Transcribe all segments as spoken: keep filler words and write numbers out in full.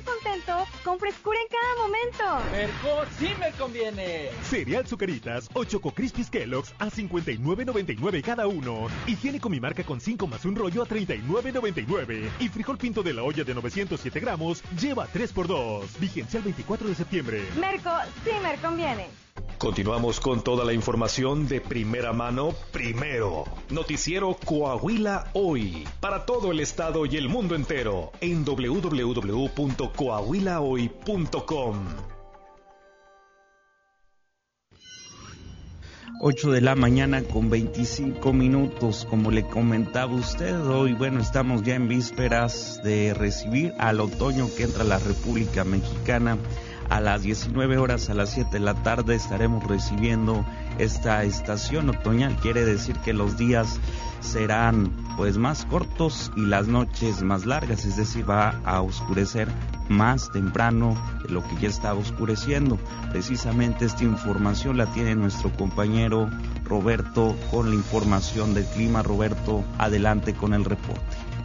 contento con frescura en cada momento. Merco sí me conviene. Cereal Zucaritas o Choco Crispies Kellogg's a cincuenta y nueve noventa y nueve cada uno. Higiénico Mi Marca con cinco más un rollo a treinta y nueve noventa y nueve. Y frijol pinto de la olla de novecientos siete gramos lleva tres por dos. Vigencia el veinticuatro de septiembre. Merco sí me conviene. Continuamos con toda la información de primera mano, primero. Noticiero Coahuila Hoy, para todo el estado y el mundo entero, en doble u doble u doble u punto coahuila hoy punto com. ocho de la mañana con veinticinco minutos, como le comentaba usted, hoy, bueno, estamos ya en vísperas de recibir al otoño que entra a la República Mexicana. A las diecinueve horas, a las siete de la tarde, estaremos recibiendo esta estación otoñal. Quiere decir que los días serán pues más cortos y las noches más largas, es decir, va a oscurecer más temprano de lo que ya estaba oscureciendo. Precisamente esta información la tiene nuestro compañero Roberto con la información del clima. Roberto, adelante con el reporte.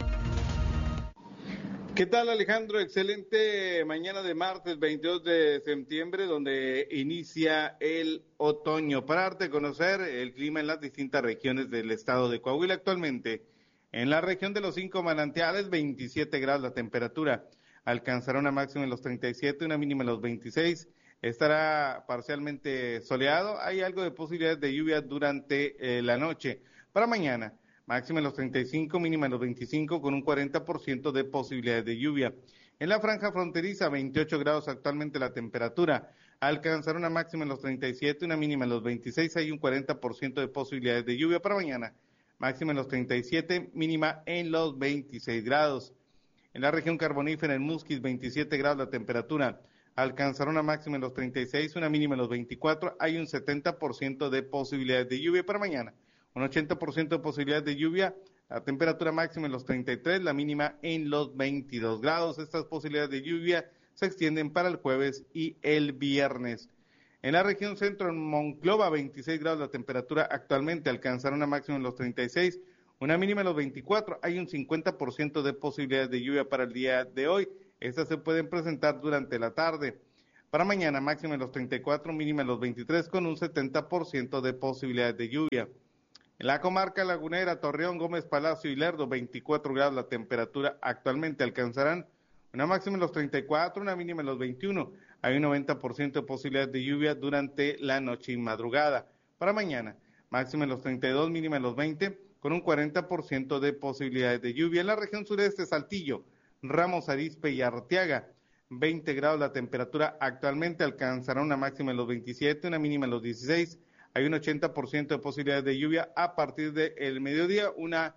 ¿Qué tal, Alejandro? Excelente mañana de martes veintidós de septiembre, donde inicia el otoño. Para darte a conocer el clima en las distintas regiones del estado de Coahuila actualmente. En la región de los cinco manantiales, veintisiete grados la temperatura. Alcanzará una máxima en los treinta y siete, una mínima en los veintiséis. Estará parcialmente soleado. Hay algo de posibilidades de lluvia durante eh, la noche. Para mañana, máxima en los treinta y cinco, mínima en los veinticinco, con un cuarenta por ciento de posibilidades de lluvia. En la franja fronteriza, veintiocho grados actualmente la temperatura. Alcanzará una máxima en los treinta y siete, una mínima en los veintiséis. Hay un cuarenta por ciento de posibilidades de lluvia para mañana. Máxima en los treinta y siete, mínima en los veintiséis grados. En la región carbonífera, en Musquis, veintisiete grados la temperatura. Alcanzará una máxima en los treinta y seis, una mínima en los veinticuatro. Hay un setenta por ciento de posibilidades de lluvia para mañana. Un ochenta por ciento de posibilidades de lluvia, la temperatura máxima en los treinta y tres, la mínima en los veintidós grados. Estas posibilidades de lluvia se extienden para el jueves y el viernes. En la región centro, en Monclova, veintiséis grados la temperatura actualmente, alcanzará una máxima en los treinta y seis, una mínima en los veinticuatro. Hay un cincuenta por ciento de posibilidades de lluvia para el día de hoy. Estas se pueden presentar durante la tarde. Para mañana, máxima en los treinta y cuatro, mínima en los veintitrés, con un setenta por ciento de posibilidades de lluvia. En la comarca lagunera, Torreón, Gómez Palacio y Lerdo, veinticuatro grados la temperatura actualmente, alcanzarán una máxima en los treinta y cuatro, una mínima en los veintiuno. Hay un noventa por ciento de posibilidades de lluvia durante la noche y madrugada. Para mañana, máxima en los treinta y dos, mínima en los veinte, con un cuarenta por ciento de posibilidades de lluvia. En la región sureste, Saltillo, Ramos Arizpe y Arteaga, veinte grados la temperatura actualmente, alcanzará una máxima en los veintisiete, una mínima en los dieciséis. Hay un ochenta por ciento de posibilidades de lluvia a partir del mediodía, una